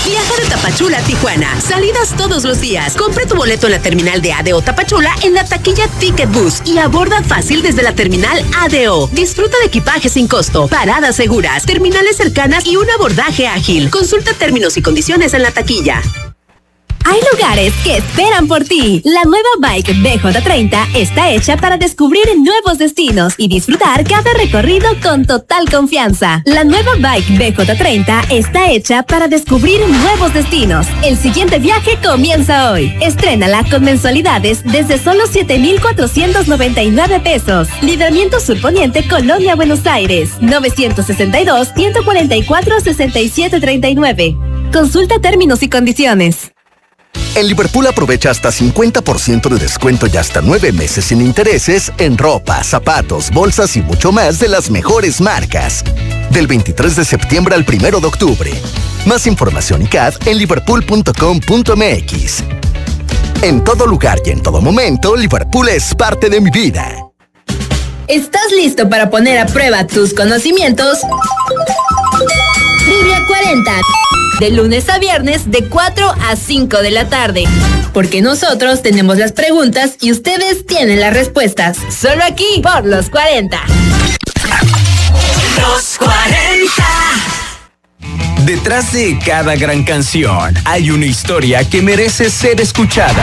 Viaja de Tapachula a Tijuana. Salidas todos los días. Compra tu boleto en la terminal de ADO Tapachula en la taquilla Ticket Bus y aborda fácil desde la terminal ADO. Disfruta de equipaje sin costo, paradas seguras, terminales cercanas y un abordaje ágil. Consulta términos y condiciones en la taquilla. Hay lugares que esperan por ti. La nueva Bike BJ30 está hecha para descubrir nuevos destinos y disfrutar cada recorrido con total confianza. La nueva Bike BJ30 está hecha para descubrir nuevos destinos. El siguiente viaje comienza hoy. Estrénala con mensualidades desde solo 7,499 pesos. Libramiento Sur Poniente, Colonia Buenos Aires. 962-144-6739. Consulta términos y condiciones. En Liverpool aprovecha hasta 50% de descuento y hasta 9 meses sin intereses en ropa, zapatos, bolsas y mucho más de las mejores marcas. Del 23 de septiembre al 1 de octubre. Más información y CAD en liverpool.com.mx. En todo lugar y en todo momento, Liverpool es parte de mi vida. ¿Estás listo para poner a prueba tus conocimientos? Trivia 40. De lunes a viernes de 4 a 5 de la tarde. Porque nosotros tenemos las preguntas y ustedes tienen las respuestas. Solo aquí por Los 40. Los 40. Detrás de cada gran canción hay una historia que merece ser escuchada.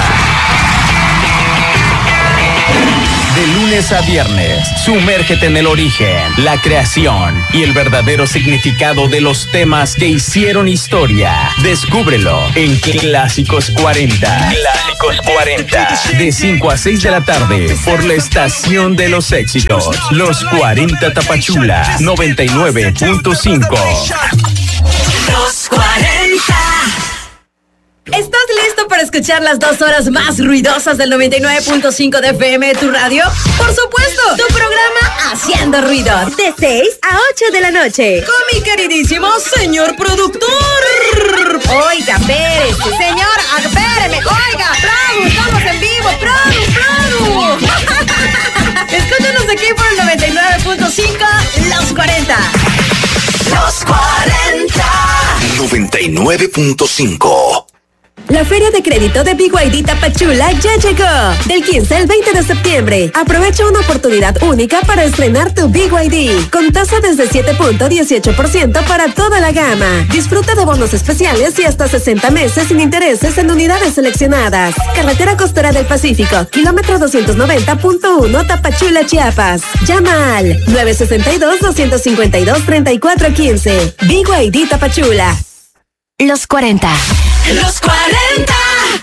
De lunes a viernes, sumérgete en el origen, la creación y el verdadero significado de los temas que hicieron historia. Descúbrelo en Clásicos 40. Clásicos 40. De 5 a 6 de la tarde, por la estación de los éxitos. Los 40 Tapachula, 99.5. Los 40. ¿Estás listo para escuchar las 2 horas más ruidosas del 99.5 de FM, tu radio? Por supuesto, tu programa Haciendo Ruido, de 6 a 8 de la noche. Con mi queridísimo señor productor. Oiga, espérese, señor, espéreme. Oiga, Produ, estamos en vivo, Produ. Escúchanos aquí por el 99.5, Los 40. Los 40. 99.5. La Feria de Crédito de BYD Tapachula ya llegó. Del 15 al 20 de septiembre. Aprovecha una oportunidad única para estrenar tu BYD. Con tasa desde 7.18% para toda la gama. Disfruta de bonos especiales y hasta 60 meses sin intereses en unidades seleccionadas. Carretera Costera del Pacífico, kilómetro 290.1 Tapachula, Chiapas. Llama al 962-252-3415. BYD Tapachula. Los 40. Los 40.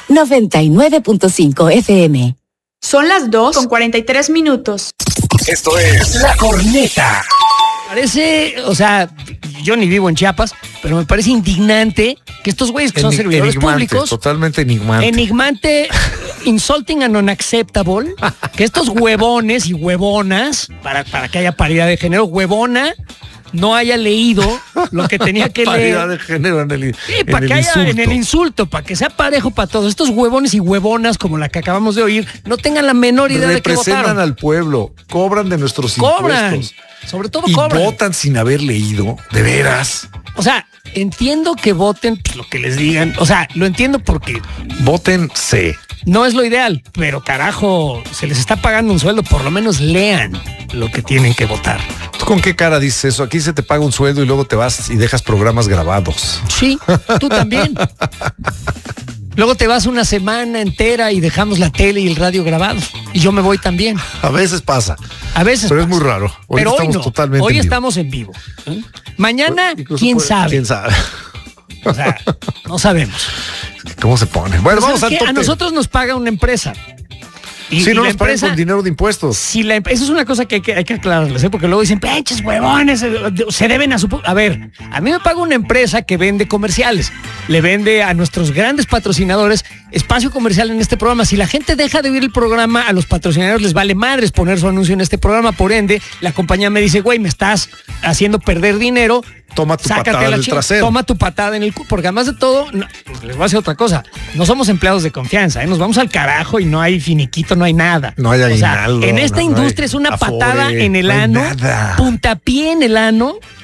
99.5 FM. Son las 2:43. Esto es La Corneta. Parece, o sea, yo ni vivo en Chiapas, pero me parece indignante que estos güeyes que son servidores públicos. Totalmente enigmante. Enigmante, insulting and unacceptable, que estos huevones y huevonas, para que haya paridad de género, huevona, no haya leído lo que tenía que leer. Paridad de género en el, sí, para que haya insulto. En el insulto, para que sea parejo para todos. Estos huevones y huevonas, como la que acabamos de oír, no tengan la menor idea de qué votaron. Representan al pueblo, cobran de nuestros impuestos. Sobre todo y cobran. Votan sin haber leído, de veras. O sea, entiendo que voten lo que les digan. O sea, lo entiendo porque... Voten C. No es lo ideal, pero carajo, se les está pagando un sueldo, por lo menos lean lo que tienen que votar. ¿Tú con qué cara dices eso? Aquí se te paga un sueldo y luego te vas y dejas programas grabados. Sí, tú también. Luego te vas una semana entera y dejamos la tele y el radio grabados. Y yo me voy también. A veces pasa. A veces pero pasa. Es muy raro. Hoy pero estamos hoy no. Totalmente hoy en vivo. Estamos en vivo. Mañana, ¿quién sabe? ¿Quién sabe? O sea, no sabemos. ¿Cómo se pone? Bueno, vamos al tope. A nosotros nos paga una empresa. Y no nos pagan con dinero de impuestos. Si eso es una cosa que hay que aclararles, porque luego dicen, pinches huevones, se deben a su... A ver, a mí me paga una empresa que vende comerciales. Le vende a nuestros grandes patrocinadores espacio comercial en este programa. Si la gente deja de oír el programa, a los patrocinadores les vale madres poner su anuncio en este programa. Por ende, la compañía me dice, güey, me estás haciendo perder dinero. Toma tu patada en el trasero. Toma tu patada en el culo. Porque además de todo, no, pues les voy a decir otra cosa. No somos empleados de confianza, ¿eh? Nos vamos al carajo y no hay finiquito, no hay nada. No hay aguinaldo. En esta industria es una patada en el ano, puntapié en el ano,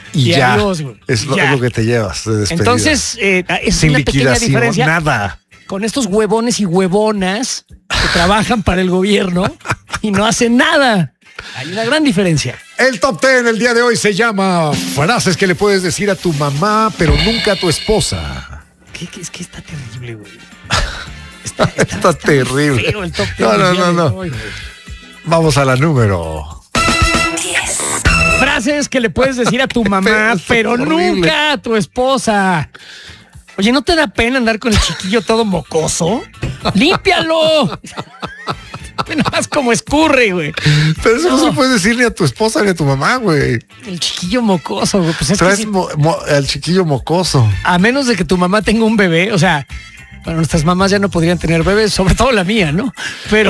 y ya. Adiós, güey. Es lo que te llevas de despedida. Entonces, es sin una pequeña liquidación, diferencia nada. con estos huevones y huevonas que trabajan para el gobierno y no hacen nada. Hay una gran diferencia. El Top 10 el día de hoy se llama frases que le puedes decir a tu mamá, pero nunca a tu esposa. Es que está terrible, güey. Está terrible. Feo el top 10 No. hoy, Vamos a la número 10. frases que le puedes decir a tu mamá, pero horrible. nunca a tu esposa. Oye, ¿no te da pena andar con el chiquillo todo mocoso? ¡Límpialo! Nada más como escurre, güey. Pero eso no se puede decir ni a tu esposa ni a tu mamá, güey. El chiquillo mocoso, güey. Pues es Traes que al chiquillo mocoso. a menos de que tu mamá tenga un bebé, o sea, bueno, nuestras mamás ya no podrían tener bebés, sobre todo la mía, ¿no? Pero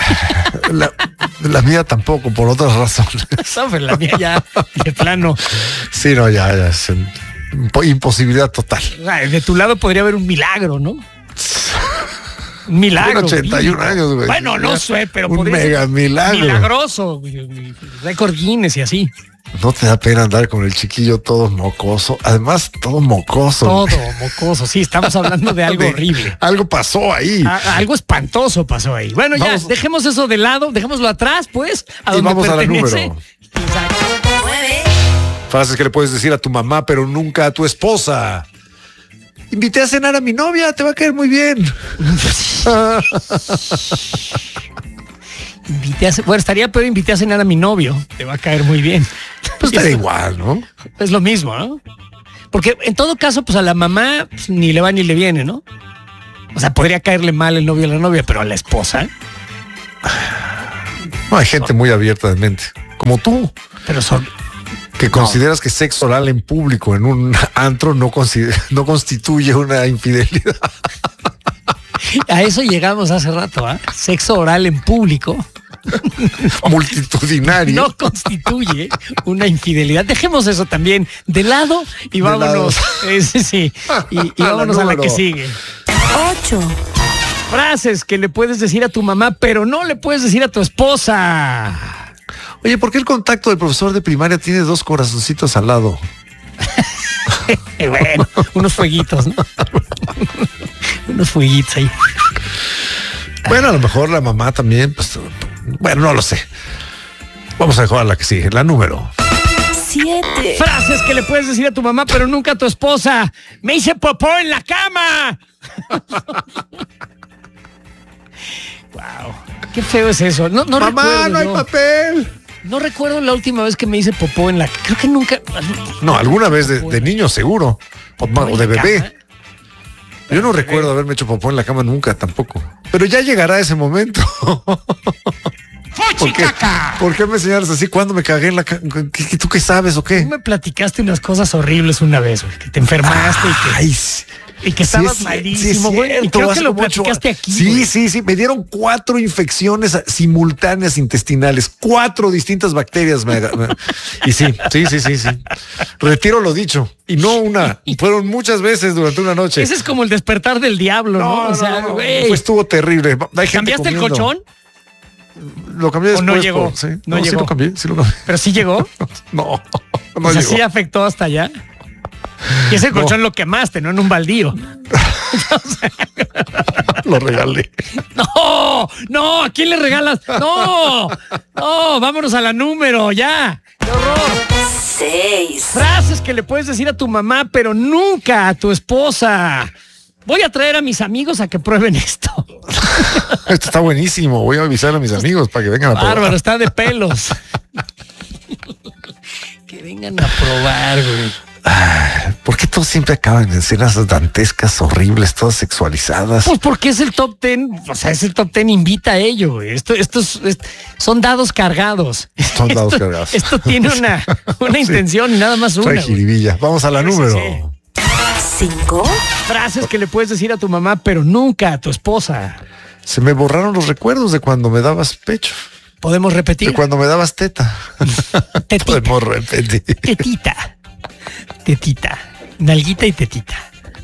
La mía tampoco, por otras razones. ¿sabes? La mía ya de plano. Sí, no, ya es imposibilidad total. O sea, de tu lado podría haber un milagro, ¿no? Un milagro. Tiene 81 güey. años, güey. Bueno, no sé, pero un podría mega ser milagro. milagroso. Güey, récord Guinness y así. No te da pena andar con el chiquillo todo mocoso. Además, todo mocoso. Todo mocoso. Sí, estamos hablando de algo horrible. Algo pasó ahí. Algo espantoso pasó ahí. Bueno, Vamos. ya, dejemos eso de lado, dejémoslo atrás, pues, a Y donde vamos a la pertenece. número. Exacto. 9. Frases que le puedes decir a tu mamá, pero nunca a tu esposa. Invité a cenar a mi novia, te va a caer muy bien. Bueno, estaría peor invité a cenar a mi novio. Te va a caer muy bien. Pues estaría igual, ¿no? Es lo mismo, ¿no? Porque en todo caso, pues a la mamá pues, ni le va ni le viene, ¿no? O sea, podría caerle mal el novio a la novia, pero a la esposa. No, hay gente muy abierta de mente, como tú, Pero son. que consideras que sexo oral en público en un antro no constituye una infidelidad. A eso llegamos hace rato, ¿ah? Sexo oral en público Multitudinario. no constituye una infidelidad. Dejemos eso también de lado y De vámonos. Sí. Y A la vámonos a la que número. sigue. 8. Frases que le puedes decir a tu mamá, pero no le puedes decir a tu esposa. Oye, ¿por qué el contacto del profesor de primaria tiene 2 corazoncitos al lado? Bueno, unos fueguitos, ¿no? Unos fueguitos ahí. Bueno, a lo mejor la mamá también, pues, bueno, no lo sé. Vamos a dejar a la que sigue, la número. 7. Frases que le puedes decir a tu mamá, pero nunca a tu esposa. Me hice popó en la cama. Wow. Qué feo es eso. No Mamá, recuerdo no hay yo. papel. No recuerdo la última vez que me hice popó en la. Creo que nunca. No, alguna vez de niño seguro. O en de la bebé. cama. Yo no recuerdo haberme hecho popó en la cama nunca tampoco. Pero ya llegará ese momento. ¿Por qué me señalas así cuando me cagué en la cama? ¿Tú qué sabes o qué? Tú me platicaste unas cosas horribles una vez, güey, que te enfermaste Ay, sí. y que estabas Sí, malísimo, sí, güey. Y cierto, creo que hace lo como 8 platicaste años. aquí. Sí, güey. sí. Me dieron 4 infecciones simultáneas intestinales. 4 distintas bacterias. Y sí. Retiro lo dicho. Y no una. Fueron muchas veces durante una noche. Ese es como el despertar del diablo, ¿no? O sea, güey. Pues estuvo terrible. Hay gente ¿Cambiaste el comiendo. colchón? Lo cambié ¿O después. no llegó? Sí. No Sí llegó. lo cambié. Sí lo cambié. Pero sí llegó. No. No O sea, llegó. sí afectó hasta allá. Y ese colchón lo quemaste, ¿no? En un baldío. Lo regalé. No, ¿a quién le regalas? No, vámonos a la número, ya. ¡Qué horror! 6. Frases que le puedes decir a tu mamá, pero nunca a tu esposa. Voy a traer a mis amigos a que prueben esto. Esto está buenísimo. Voy a avisar a mis amigos para que vengan a probar. Bárbaro, está de pelos. Que vengan a probar, güey. ¿Por qué todos siempre acaban en escenas dantescas, horribles, todas sexualizadas? Pues porque es el top 10, o sea, es el top 10, invita a ello, güey. Son dados cargados. Son dados cargados. Esto tiene una Sí. intención y nada más una. Trae güey. jiribilla. Vamos a la Sí, número. sí. 5. Frases que le puedes decir a tu mamá, pero nunca a tu esposa. Se me borraron los recuerdos de cuando me dabas pecho, ¿Podemos de repetir? cuando me dabas teta. Tetita. Podemos repetir. Tetita. Nalguita y tetita.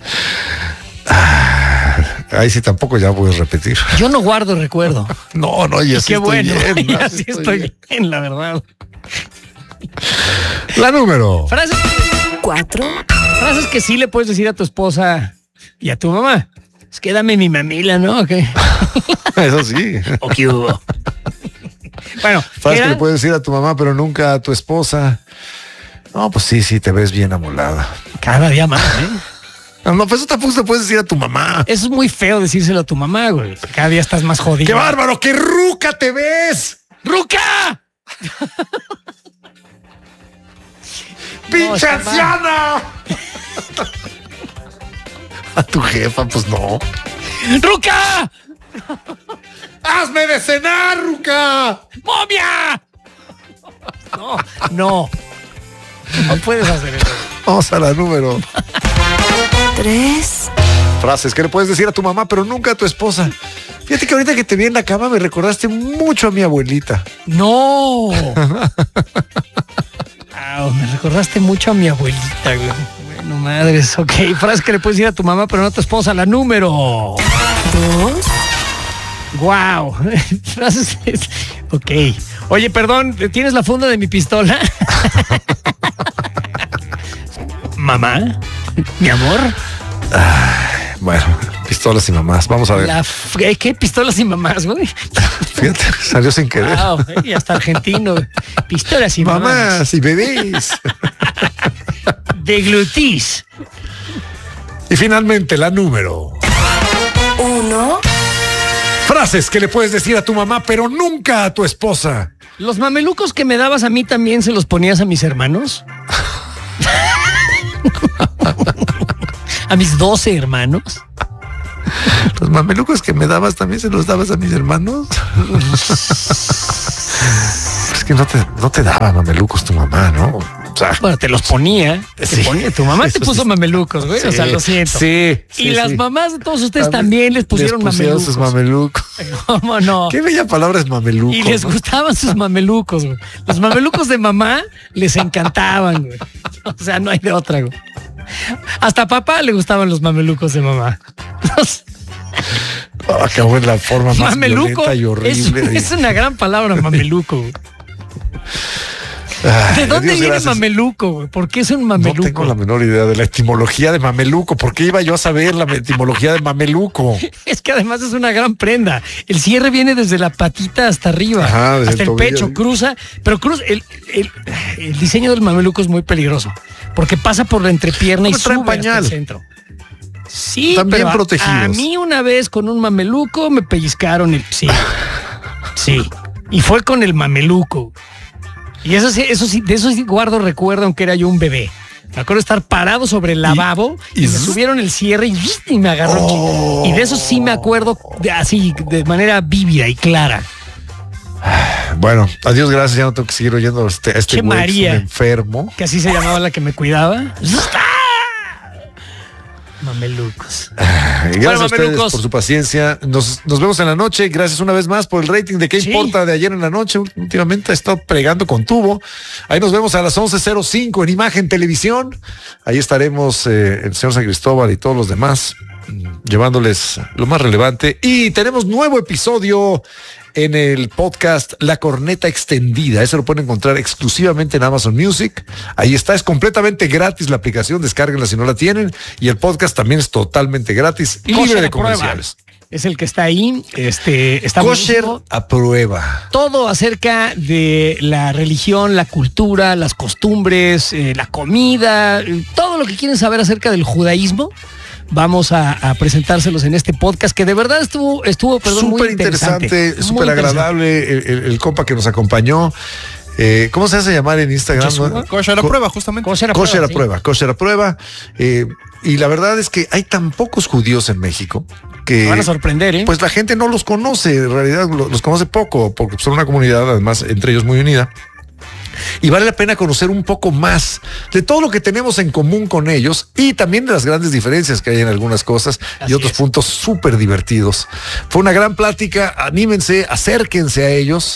Ahí sí tampoco ya puedes repetir. Yo no guardo recuerdo. No, y Y así qué estoy bueno. bien. Y así estoy bien, la verdad. La número. Frases 4. Frases que sí le puedes decir a tu esposa y a tu mamá. Es que dame mi mamila, ¿no? ¿O qué? Eso sí. ¿O qué hubo? Bueno, Frases que le puedes decir a tu mamá, pero nunca a tu esposa. No, pues sí, te ves bien amolada. cada día más, ¿eh? No, pues eso tampoco se puede decir a tu mamá. Eso es muy feo decírselo a tu mamá, güey. Cada día estás más jodido. ¡Qué bárbaro! ¡Qué ruca te ves! ¡Ruca! ¡Pinche está anciana! A tu jefa, pues no. ¡Ruca! ¡Hazme de cenar, ruca! ¡Momia! No puedes hacer eso. Vamos a la número. 3. Frases que le puedes decir a tu mamá, pero nunca a tu esposa. Fíjate que ahorita que te vi en la cama me recordaste mucho a mi abuelita. ¡No! Me recordaste mucho a mi abuelita, güey. Bueno, madres, ok. Frase que le puedes decir a tu mamá, pero no a tu esposa. La número 2. Wow. Frases. Ok. Oye, perdón, ¿tienes la funda de mi pistola? Mamá, mi amor. Bueno, pistolas y mamás. Vamos a ver. ¿Qué pistolas y mamás, güey? Fíjate, salió sin querer. Wow, y hasta argentino. Pistolas y mamás. Mamás y bebés. Deglutís. Y finalmente la número 1. Frases que le puedes decir a tu mamá, pero nunca a tu esposa. ¿Los mamelucos que me dabas a mí también se los ponías a mis hermanos? ¿A mis 12 hermanos? Los mamelucos que me dabas también se los dabas a mis hermanos. Es que no te daba mamelucos tu mamá, ¿no? O sea, bueno, te los ponía. Sí. Tu mamá te Eso puso sí. mamelucos, güey. Sí, o sea, lo siento. sí, Y las mamás de todos ustedes también les pusieron sus mamelucos. mamelucos. ¿Cómo no? Qué bella palabra es mameluco. Y les ¿no? gustaban sus mamelucos, güey. Los mamelucos de mamá les encantaban, güey. O sea, no hay de otra, güey. Hasta a papá le gustaban los mamelucos de mamá. Acabó en la forma más Mameluco violenta y horrible. es una gran palabra, mameluco, güey. Ay, ¿De dónde Dios, viene gracias. mameluco, güey? ¿Por qué es un No mameluco? tengo la menor idea de la etimología de mameluco. ¿Por qué iba yo a saber la etimología de mameluco? Es que además es una gran prenda. El cierre viene desde la patita hasta arriba, Ajá, desde hasta el el pecho, tobillo. cruza. Pero el diseño del mameluco es muy peligroso, porque pasa por la entrepierna y Pero traen sube hasta pañal. el centro. Sí, Están bien pero protegidos. A mí una vez con un mameluco me pellizcaron el... Sí. Y fue con el mameluco. Y eso sí, de eso sí guardo recuerdo, aunque era yo un bebé. Me acuerdo de estar parado sobre el lavabo y me subieron el cierre y me agarró. Y de eso sí me acuerdo así, de manera vívida y clara. Bueno, adiós, gracias. Ya no tengo que seguir oyendo a este Che, güey, María. es un enfermo. Que así se llamaba la que me cuidaba. Mamelucos. Gracias a ustedes mamelucos. por su paciencia. Nos vemos en la noche. Gracias una vez más por el rating de ¿Qué Sí. importa? De ayer en la noche. Últimamente ha estado pregando con tubo. Ahí nos vemos a las 11:05 en Imagen Televisión. Ahí estaremos el señor San Cristóbal y todos los demás llevándoles lo más relevante. Y tenemos nuevo episodio en el podcast La Corneta Extendida. Ese lo pueden encontrar exclusivamente en Amazon Music. Ahí está, es completamente gratis la aplicación, descárguenla si no la tienen. Y el podcast también es totalmente gratis y libre de comerciales. Es el que está ahí. Está Kosher buenísimo. a prueba. Todo acerca de la religión, la cultura, las costumbres, la comida, todo lo que quieren saber acerca del judaísmo. Vamos a presentárselos en este podcast que de verdad estuvo muy Súper interesante, Muy súper agradable el compa que nos acompañó. ¿Cómo se hace llamar en Instagram? Yeshua. Kosher a prueba, justamente. Kosher a Kosher a sí. prueba, Kosher a prueba. Y la verdad es que hay tan pocos judíos en México que Te van a sorprender, ¿eh? pues la gente no los conoce, en realidad los conoce poco, porque son una comunidad además entre ellos muy unida. Y vale la pena conocer un poco más de todo lo que tenemos en común con ellos y también de las grandes diferencias que hay en algunas cosas Así y otros es. puntos súper divertidos. Fue una gran plática, anímense, acérquense a ellos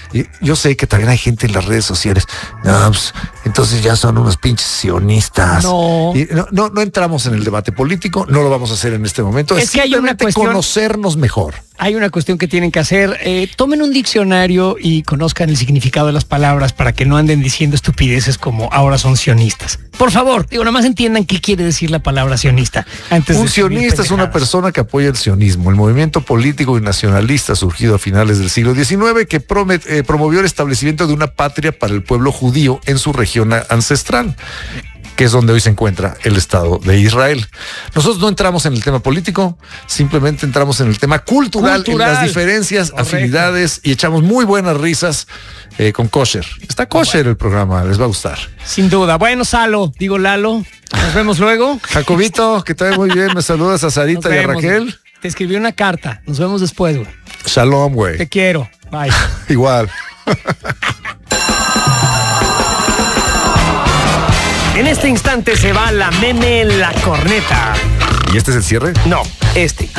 Y yo sé que también hay gente en las redes sociales. No, pues, entonces ya son unos pinches sionistas. No. Y no entramos en el debate político, no lo vamos a hacer en este momento. Es que hay una cuestión, conocernos mejor. Hay una cuestión que tienen que hacer. Tomen un diccionario y conozcan el significado de las palabras para que no anden diciendo estupideces como ahora son sionistas. Por favor, nada más entiendan qué quiere decir la palabra sionista. Un sionista es una persona que apoya el sionismo, el movimiento político y nacionalista surgido a finales del siglo XIX que promovió el establecimiento de una patria para el pueblo judío en su región ancestral, que es donde hoy se encuentra el Estado de Israel. Nosotros no entramos en el tema político, simplemente entramos en el tema cultural. En las diferencias, correcto, afinidades, y echamos muy buenas risas con Kosher. Está Kosher el programa, les va a gustar. Sin duda. Bueno, Lalo, nos vemos luego. Jacobito, que te ve muy bien, me saludas a Sarita y a Raquel. Te escribí una carta, nos vemos después, güey. Shalom, güey. Te quiero, bye. Igual. En este instante se va la meme en la corneta. ¿Y este es el cierre? No, este.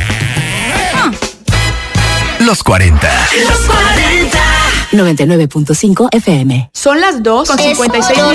Los 40. Los 40. 99.5 FM. Son las 2:56 minutos.